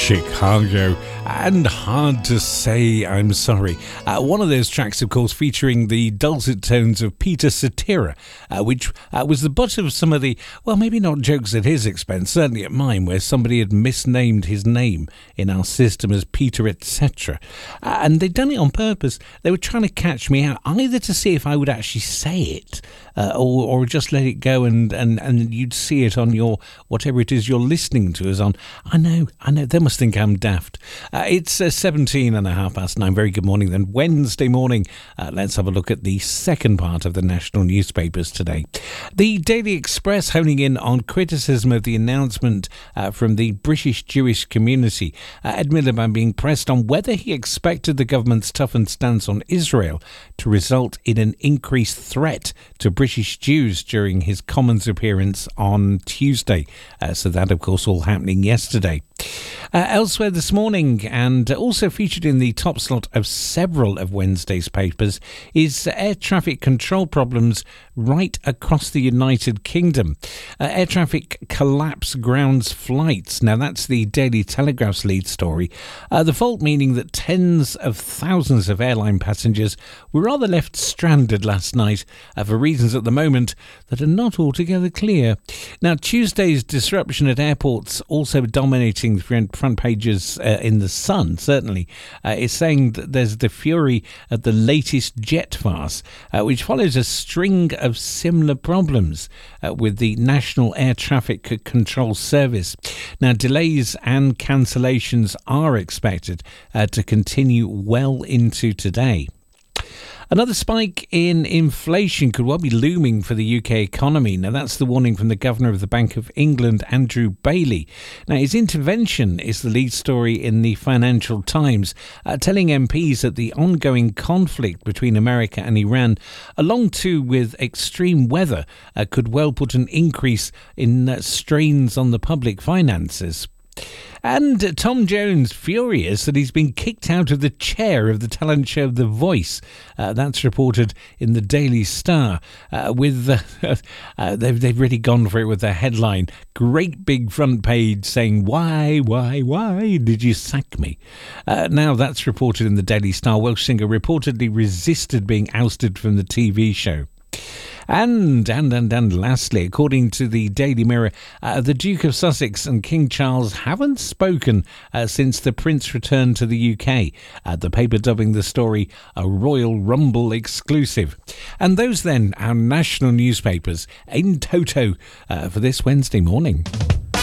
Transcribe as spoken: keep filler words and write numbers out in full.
Chicago, and Hard to Say I'm Sorry. Uh, one of those tracks, of course, featuring the dulcet tones of Peter Cetera, uh, which uh, was the butt of some of the, well, maybe not jokes at his expense, certainly at mine, where somebody had misnamed his name in our system as Peter et cetera. Uh, and they'd done it on purpose. They were trying to catch me out, either to see if I would actually say it, uh, or, or just let it go and, and, and you'd see it on your, whatever it is you're listening to us on. I know, I know, they must think I'm daft. Uh, it's uh, seventeen and a half past nine. Very good morning then. Wednesday morning. Uh, let's have a look at the second part of the national newspapers today. The Daily Express honing in on criticism of the announcement uh, from the British Jewish community. Uh, Ed Miliband being pressed on whether he expected the government's toughened stance on Israel to result in an increased threat to British Jews during his Commons appearance on Tuesday. Uh, so that, of course, all happening yesterday. Uh, elsewhere this morning, and also featured in the top slot of several of Wednesday's papers, is air traffic control problems right across the United Kingdom. Uh, air traffic collapse grounds flights. Now, that's the Daily Telegraph's lead story. Uh, the fault meaning that tens of thousands of airline passengers were rather left stranded last night uh, for reasons at the moment that are not altogether clear. Now, Tuesday's disruption at airports, also dominating front front pages uh, in The Sun, certainly, uh, is saying that there's the fury at the latest jet farce, uh, which follows a string of similar problems uh, with the National Air Traffic Control Service. Now, delays and cancellations are expected uh, to continue well into today. Another spike in inflation could well be looming for the U K economy. Now, that's the warning from the Governor of the Bank of England, Andrew Bailey. Now, his intervention is the lead story in the Financial Times, uh, telling M Ps that the ongoing conflict between America and Iran, along too with extreme weather, uh, could well put an increase in uh, strains on the public finances. And Tom Jones furious that he's been kicked out of the chair of the talent show The Voice. Uh, that's reported in the Daily Star. Uh, with uh, uh, they've they've really gone for it with their headline, great big front page saying, "Why, why, why did you sack me?" Uh, now that's reported in the Daily Star. Welsh singer reportedly resisted being ousted from the T V show. And, and, and, and lastly, according to the Daily Mirror, uh, the Duke of Sussex and King Charles haven't spoken uh, since the Prince returned to the U K. Uh, the paper dubbing the story a Royal Rumble exclusive. And those then, our national newspapers in toto uh, for this Wednesday morning.